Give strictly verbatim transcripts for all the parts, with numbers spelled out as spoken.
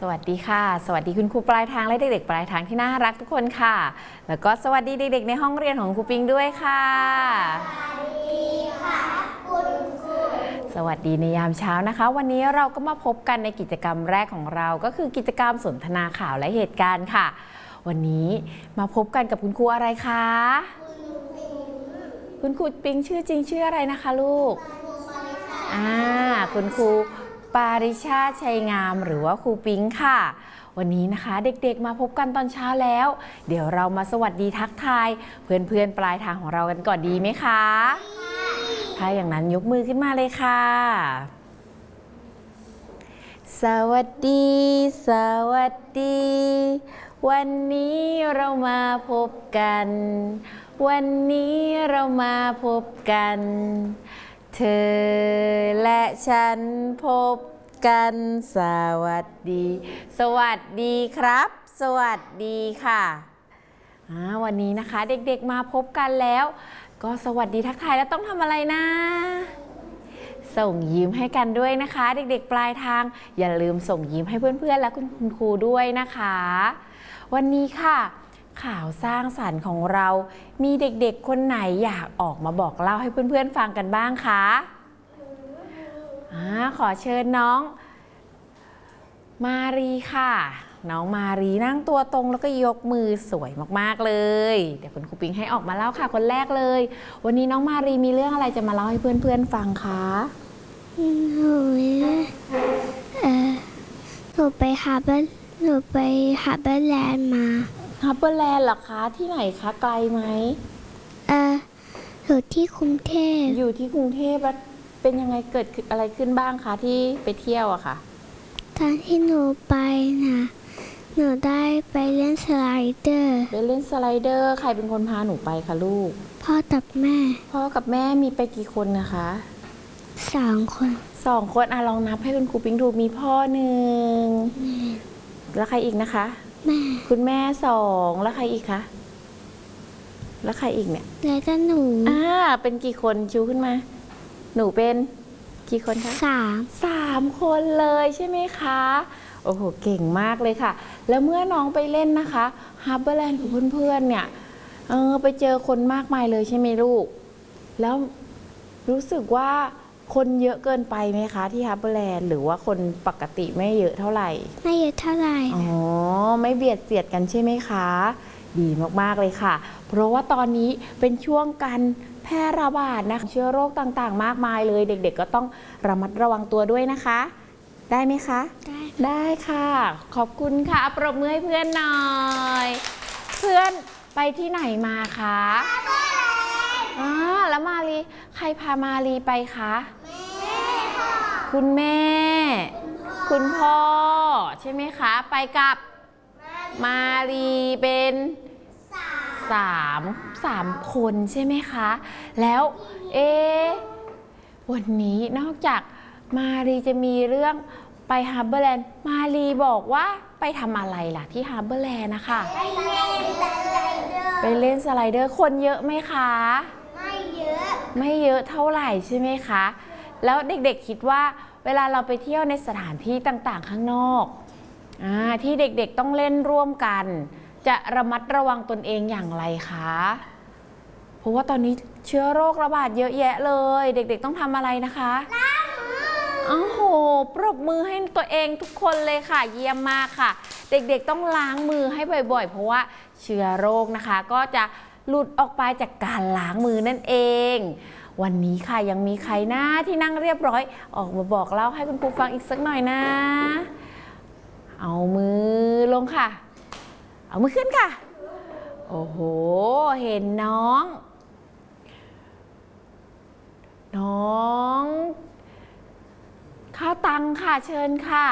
สวัสดีค่ะสวัสดีคุณครูปลายทางและเด็กๆปลายทางที่น่ารักทุกคนค่ะแล้วก็สวัสดีเด็กๆในห้องเรียนของครูปิงด้วยค่ะสวัสดีค่ะคุณครูสวัสดีในยามเช้านะคะวันนี้เราก็มาพบกันในกิจกรรมแรกของเราก็คือกิจกรรมสนทนาข่าวและเหตุการณ์ค่ะวันนี้มาพบกันกับคุณครูอะไรคะคุณครูปิงชื่อจริงชื่ออะไรนะคะลูกอ่าคุณครูปาริชาติชัยงามหรือว่าครูปิงค่ะวันนี้นะคะเด็กๆมาพบกันตอนเช้าแล้วเดี๋ยวเรามาสวัสดีทักทายเพื่อนๆปลายทางของเรากันก่อนดีไหมคะถ้าอย่างนั้นยกมือขึ้นมาเลยค่ะสวัสดีสวัสดีวันนี้เรามาพบกันวันนี้เรามาพบกันเธอและฉันพบกันสวัสดีสวัสดีครับสวัสดีค่ะวันนี้นะคะเด็กๆมาพบกันแล้วก็สวัสดีทักทายแล้วต้องทำอะไรนะส่งยิ้มให้กันด้วยนะคะเด็กๆปลายทางอย่าลืมส่งยิ้มให้เพื่อนๆและคุณครูด้วยนะคะวันนี้ค่ะข่าวสร้างสรรค์ของเรามีเด็กๆคนไหนอยากออกมาบอกเล่าให้เพื่อนๆฟังกันบ้างคะขอเชิญน้องมารีค่ะน้องมารีนั่งตัวตรงแล้วก็ยกมือสวยมากๆเลยเดี๋ยวคุณครูปิงให้ออกมาเล่าค่ะคนแรกเลยวันนี้น้องมารีมีเรื่องอะไรจะมาเล่าให้เพื่อนๆฟังคะหนูเออหนูไปหาบ้านหนูไปหาบ้านแลนด์มาฮาร์เบอร์แลนด์เหรอคะที่ไหนคะไกลไหมเอออยู่ที่กรุงเทพอยู่ที่กรุงเทพแล้วเป็นยังไงเกิดอะไรขึ้นบ้างคะที่ไปเที่ยวอะค่ะตอนที่หนูไปนะหนูได้ไปเล่นสไลเดอร์ไปเล่นสไลเดอร์ใครเป็นคนพาหนูไปคะลูกพ่อกับแม่พ่อกับแม่มีไปกี่คนนะคะสองคนสองคนอ่ะลองนับให้คุณครูปิงดูมีพ่อหนึ่งแล้วใครอีกนะคะแม่คุณแม่สองแล้วใครอีกคะแล้วใครอีกเนี่ยแล้วก็หนูอ่าเป็นกี่คนชูขึ้นมาหนูเป็นกี่คนคะสามสามคนเลยใช่ไหมคะโอ้โหเก่งมากเลยค่ะแล้วเมื่อน้องไปเล่นนะคะฮาร์เบอร์แลนด์กับเพื่อนๆเนี่ยเออไปเจอคนมากมายเลยใช่ไหมลูกแล้วรู้สึกว่าคนเยอะเกินไปไหมคะที่ฮาร์เบอร์แลนด์หรือว่าคนปกติไม่เยอะเท่าไหร่ไม่เยอะเท่าไหร่อ๋อไม่เบียดเสียดกันใช่ไหมคะดีมากๆเลยค่ะเพราะว่าตอนนี้เป็นช่วงการแพร่ระบาดนะเชื้อโรคต่างๆมากมายเลยเด็กๆก็ต้องระมัดระวังตัวด้วยนะคะได้ไหมคะได้ได้ค่ะขอบคุณค่ะปรบมือให้เพื่อนหน่อยเพื่อนไปที่ไหนมาคะอ๋อแล้วมาลีใครพามาลีไปคะแม่ค่ะคุณแม่คุณพ่อใช่ไหมคะไปกับมาลีเป็นสามสามคนใช่ไหมคะแล้วเอ๊ะวันนี้นอกจากมาลีจะมีเรื่องไปฮาร์เบอร์แลนด์มาลีบอกว่าไปทำอะไรล่ะที่ฮาร์เบอร์แลนด์นะคะไปเล่นสไลเดอร์ไปเล่นสไลเดอร์คนเยอะไหมคะไม่เยอะไม่เยอะเท่าไหร่ใช่ไหมคะแล้วเด็กๆคิดว่าเวลาเราไปเที่ยวในสถานที่ต่างๆข้างนอกอ่าที่เด็กๆต้องเล่นร่วมกันจะระมัดระวังตนเองอย่างไรคะเพราะว่าตอนนี้เชื้อโรคระบาดเยอะแยะเลยเด็กๆต้องทำอะไรนะคะล้างมือโอ้โหปรบมือให้ตัวเองทุกคนเลยค่ะเยี่ยมมากค่ะเด็กๆต้องล้างมือให้บ่อยๆเพราะว่าเชื้อโรคนะคะก็จะหลุดออกไปจากการล้างมือนั่นเองวันนี้ค่ะยังมีใครหน้าที่นั่งเรียบร้อยออกมาบอกเล่าให้คุณครูฟังอีกสักหน่อยนะเอามือลงค่ะเอามือขึ้นค่ะโอ้โหเห็นน้องน้องข้าวตังค่ะเชิญค่ะ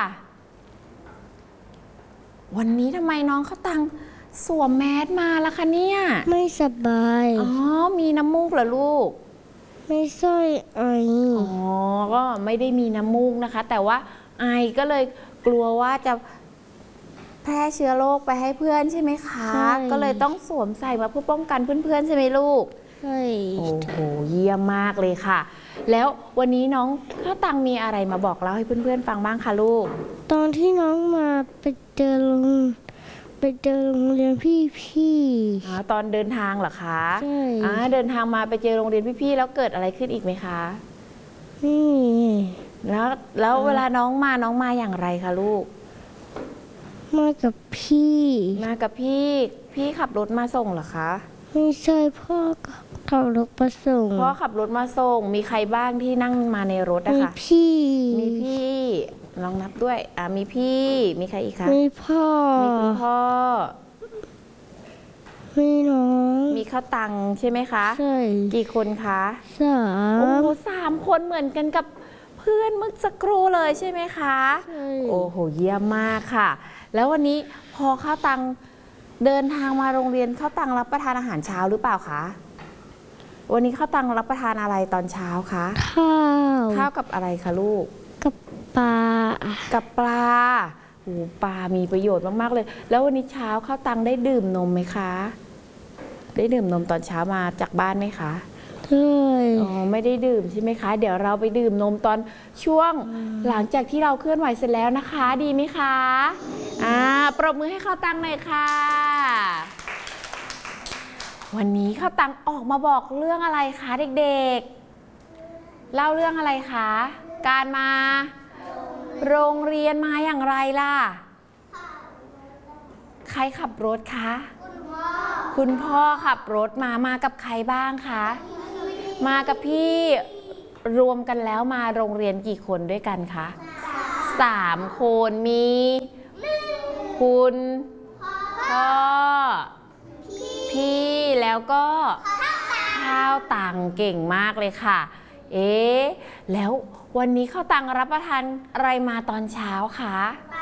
วันนี้ทำไมน้องข้าวตังสวมแมสมาล่ะคะเนี่ยไม่สบายอ๋อมีน้ำมูกเหรอลูกไม่ใช่ไออ๋อก็ไม่ได้มีน้ำมูกนะคะแต่ว่าไอก็เลยกลัวว่าจะแพร่เชื้อโรคไปให้เพื่อนใช่ไหมคะก็เลยต้องสวมใส่มาเพื่อป้องกันเพื่อนๆใช่ไหมลูกใช่โอ้โหเยี่ยมมากเลยค่ะแล้ววันนี้น้องข้าวตังมีอะไรมาบอกเล่าให้เพื่อนๆฟังบ้างคะลูกตอนที่น้องมาไปเจอโรงไปเจอโรงเรียนพี่ๆอ๋อตอนเดินทางเหรอคะใช่อ่าเดินทางมาไปเจอโรงเรียนพี่ๆแล้วเกิดอะไรขึ้นอีกไหมคะนี่แล้วแล้วเวลาน้องมาน้องมาอย่างไรคะลูกมากับพี่มากับพี่พี่ขับรถมาส่งเหรอคะไม่ใช่พ่อขับรถมาส่งพ่อขับรถมาส่งมีใครบ้างที่นั่งมาในรถอะคะมีพี่มีพี่ลองนับด้วยอ่ามีพี่มีใครอีกคะมีพ่อมีคุณพ่อมีน้องมีข้าวตังใช่ไหมคะใช่กี่คนคะสามโอ้โหสามคนเหมือนกันกับเพื่อนเมื่อสักครู่เลยใช่ไหมคะใช่โอ้โหเยี่ยมมากค่ะแล้ววันนี้พอข้าวตังเดินทางมาโรงเรียนข้าวตังรับประทานอาหารเช้าหรือเปล่าคะวันนี้ข้าวตังรับประทานอะไรตอนเช้าคะข้าวข้าวกับอะไรคะลูกกับปลากับปลาโอ้ปลามีประโยชน์มากๆเลยแล้ววันนี้เช้าข้าวตังได้ดื่มนมไหมคะได้ดื่มนมตอนเช้ามาจากบ้านไหมคะใช่อ๋อไม่ได้ดื่มใช่ไหมคะเดี๋ยวเราไปดื่มนมตอนช่วงหลังจากที่เราเคลื่อนไหวเสร็จแล้วนะคะดีไหมคะอ่าปรบมือให้ข้าวตังหน่อยค่ะวันนี้ข้าวตังออกมาบอกเรื่องอะไรคะเด็กๆเล่าเรื่องอะไรคะการมาโรงเรียนมาอย่างไรล่ะใครขับรถคะคุณพ่อขับรถมามากับใครบ้างคะมากับพี่รวมกันแล้วมาโรงเรียนกี่คนด้วยกันคะสามคนมีคุณพ่อพี่แล้วก็ข้าวตังเก่งมากเลยค่ะเอ๊ะแล้ววันนี้ข้าวตังรับประทานอะไรมาตอนเช้าคะ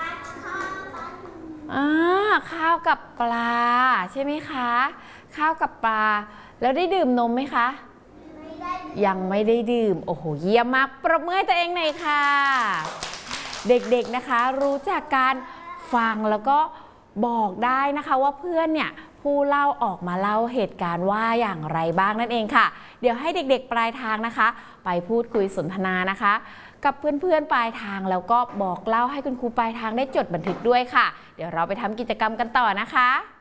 อ่าข้าวกับปลาใช่ไหมคะข้าวกับปลาแล้วได้ดื่มนมไหมคะยังไม่ได้ดื่มโอ้โหเยี่ยมมากปรบมือให้ตัวเองหน่อยค่ะเด็กๆนะคะรู้จักการฟังแล้วก็บอกได้นะคะว่าเพื่อนเนี่ยผู้เล่าออกมาเล่าเหตุการณ์ว่าอย่างไรบ้างนั่นเองค่ะเดี๋ยวให้เด็กๆปลายทางนะคะไปพูดคุยสนทนานะคะกับเพื่อนๆปลายทางแล้วก็บอกเล่าให้คุณครูปลายทางได้จดบันทึกด้วยค่ะเดี๋ยวเราไปทำกิจกรรมกันต่อนะคะ